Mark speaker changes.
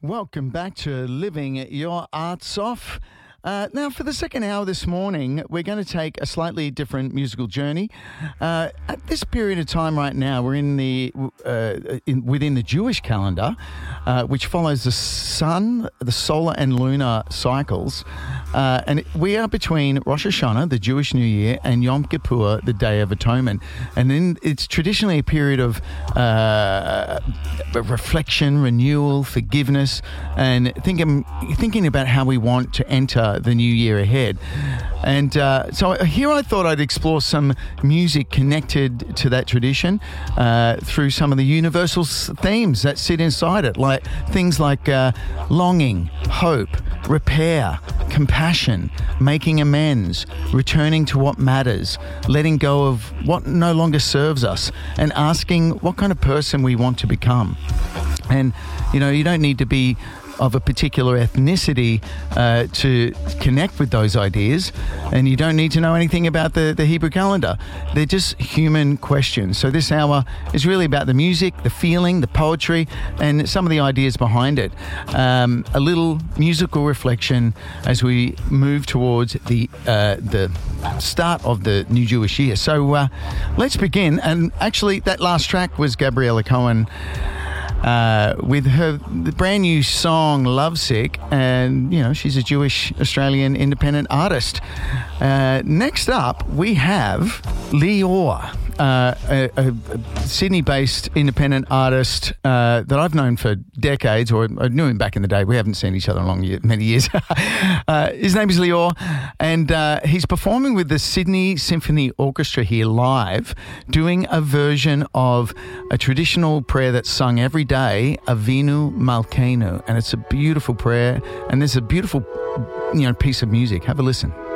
Speaker 1: Welcome back to Living Your Arts Off. Now, for the second hour this morning, we're going to take a slightly different musical journey. At this period of time right now, we're in the within the Jewish calendar, which follows the sun, the solar and lunar cycles. And we are between Rosh Hashanah, the Jewish New Year, and Yom Kippur, the Day of Atonement. And then it's traditionally a period of reflection, renewal, forgiveness, and thinking about how we want to enter the new year ahead. And so here I thought I'd explore some music connected to that tradition through some of the universal themes that sit inside it, like things like longing, hope, repair, compassion, making amends, returning to what matters, letting go of what no longer serves us, and asking what kind of person we want to become. And, you know, you don't need to be of a particular ethnicity to connect with those ideas, and you don't need to know anything about the Hebrew calendar. They're just human questions. So this hour is really about the music, the feeling, the poetry, and some of the ideas behind it. A little musical reflection as we move towards the start of the new Jewish year. So let's begin. And actually, that last track was Gabriella Cohen with her brand new song Lovesick, and you know, she's a Jewish Australian independent artist. Next up we have Lior, a Sydney-based independent artist that I've known for decades, or I knew him back in the day. We haven't seen each other in many years. His name is Lior, and he's performing with the Sydney Symphony Orchestra here live, doing a version of a traditional prayer that's sung every day, Avinu Malkeinu, and it's a beautiful prayer, and there's a beautiful, piece of music. Have a listen.